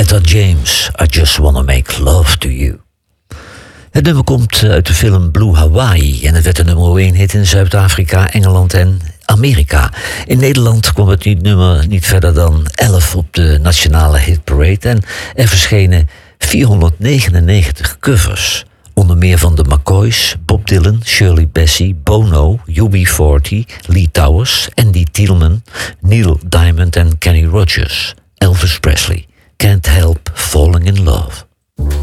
Etta James, I Just Wanna Make Love to You. Het nummer komt uit de film Blue Hawaii en het werd een nummer 1 hit in Zuid-Afrika, Engeland en Amerika. In Nederland kwam het nummer niet verder dan 11 op de nationale hitparade en er verschenen 499 covers. Onder meer van de McCoys, Bob Dylan, Shirley Bassey, Bono, UB40, Lee Towers, Andy Tieleman, Neil Diamond en Kenny Rogers. Elvis Presley, Can't Help Falling in Love.